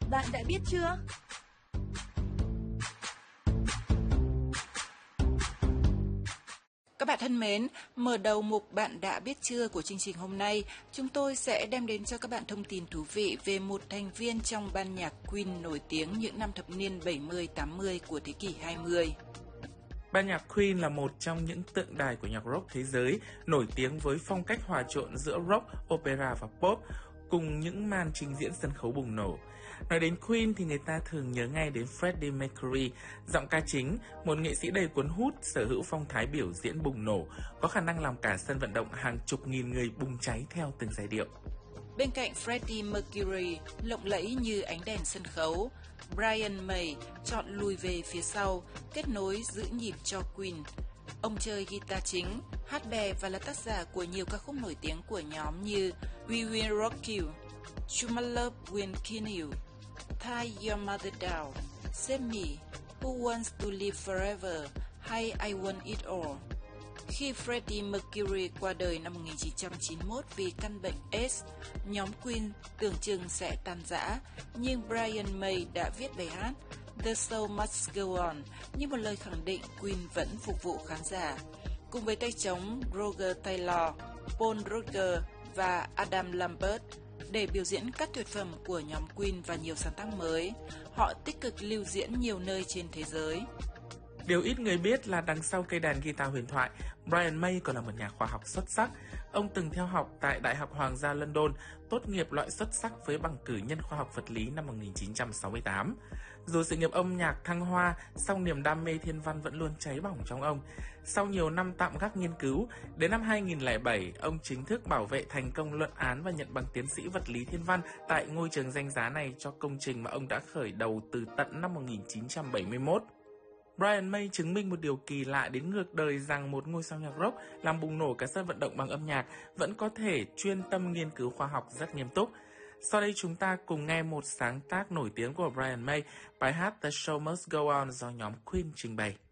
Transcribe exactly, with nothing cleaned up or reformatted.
Bạn đã biết chưa? Các bạn thân mến, mở đầu mục Bạn đã biết chưa của chương trình hôm nay, chúng tôi sẽ đem đến cho các bạn thông tin thú vị về một thành viên trong ban nhạc Queen nổi tiếng những năm thập niên bảy mươi tám mươi của thế kỷ hai mươi. Ban nhạc Queen là một trong những tượng đài của nhạc rock thế giới, nổi tiếng với phong cách hòa trộn giữa rock, opera và pop, cùng những màn trình diễn sân khấu bùng nổ. Nói đến Queen thì người ta thường nhớ ngay đến Freddie Mercury, giọng ca chính, một nghệ sĩ đầy cuốn hút, sở hữu phong thái biểu diễn bùng nổ, có khả năng làm cả sân vận động hàng chục nghìn người bùng cháy theo từng giai điệu. Bên cạnh Freddie Mercury, lộng lẫy như ánh đèn sân khấu, Brian May chọn lùi về phía sau, kết nối giữ nhịp cho Queen. Ông chơi guitar chính, hát bè và là tác giả của nhiều ca khúc nổi tiếng của nhóm như We Will Rock You, To My Love Will Kill You, Tie Your Mother Down, Save Me, Who Wants to Live Forever hay I Want It All. Khi Freddie Mercury qua đời năm một nghìn chín trăm chín mươi mốt vì căn bệnh AIDS, nhóm Queen tưởng chừng sẽ tan rã, nhưng Brian May đã viết bài hát The Show Must Go On như một lời khẳng định Queen vẫn phục vụ khán giả. Cùng với tay trống Roger Taylor, Paul Rodgers và Adam Lambert để biểu diễn các tuyệt phẩm của nhóm Queen và nhiều sáng tác mới, họ tích cực lưu diễn nhiều nơi trên thế giới. Điều ít người biết là đằng sau cây đàn guitar huyền thoại, Brian May còn là một nhà khoa học xuất sắc. Ông từng theo học tại Đại học Hoàng gia London, tốt nghiệp loại xuất sắc với bằng cử nhân khoa học vật lý năm một nghìn chín trăm sáu mươi tám. Dù sự nghiệp âm nhạc thăng hoa, song niềm đam mê thiên văn vẫn luôn cháy bỏng trong ông. Sau nhiều năm tạm gác nghiên cứu, đến năm hai nghìn lẻ bảy, ông chính thức bảo vệ thành công luận án và nhận bằng tiến sĩ vật lý thiên văn tại ngôi trường danh giá này cho công trình mà ông đã khởi đầu từ tận năm một nghìn chín trăm bảy mươi mốt. Brian May chứng minh một điều kỳ lạ đến ngược đời rằng một ngôi sao nhạc rock làm bùng nổ cả sân vận động bằng âm nhạc vẫn có thể chuyên tâm nghiên cứu khoa học rất nghiêm túc. Sau đây chúng ta cùng nghe một sáng tác nổi tiếng của Brian May, bài hát The Show Must Go On do nhóm Queen trình bày.